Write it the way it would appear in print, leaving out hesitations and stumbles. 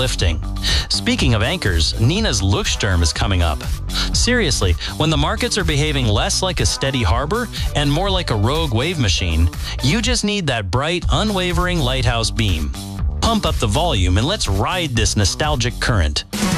lifting. Speaking of anchors, Nina's Leuchtturm is coming up. Seriously, when the markets are behaving less like a steady harbor and more like a rogue wave machine, you just need that bright, unwavering lighthouse beam. Pump up the volume and let's ride this nostalgic current.